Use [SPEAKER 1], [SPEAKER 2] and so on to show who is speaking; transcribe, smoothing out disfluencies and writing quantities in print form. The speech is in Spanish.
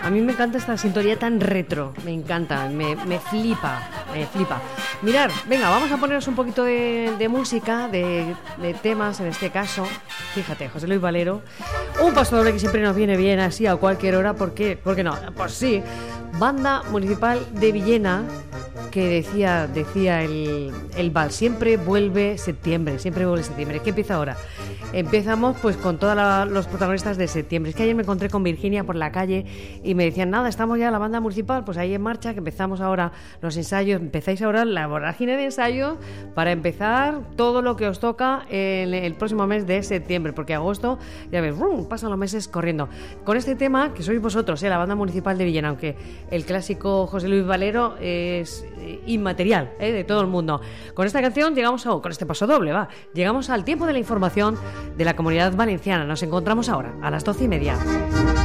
[SPEAKER 1] A mí me encanta esta sintonía tan retro, me encanta, me flipa, me flipa. Mirad, venga, vamos a poneros un poquito de música, de temas en este caso. Fíjate, José Luis Valero, un paso doble que siempre nos viene bien así a cualquier hora. ¿Por qué? ¿Por qué no? Pues sí, Banda Municipal de Villena, que decía el vals, siempre vuelve septiembre. ¿Qué empieza ahora? Empezamos pues con todos los protagonistas de septiembre. Es que ayer me encontré con Virginia por la calle y me decían, nada, estamos ya la banda municipal, pues ahí en marcha, que empezamos ahora los ensayos, empezáis ahora la vorágine de ensayos para empezar todo lo que os toca en el próximo mes de septiembre, porque agosto, ya ves, pasan los meses corriendo. Con este tema, que sois vosotros, la banda municipal de Villena, aunque el clásico José Luis Valero es inmaterial, de todo el mundo. Con esta canción llegamos con este paso doble, llegamos al tiempo de la información de la Comunidad Valenciana. Nos encontramos ahora a las 12:30.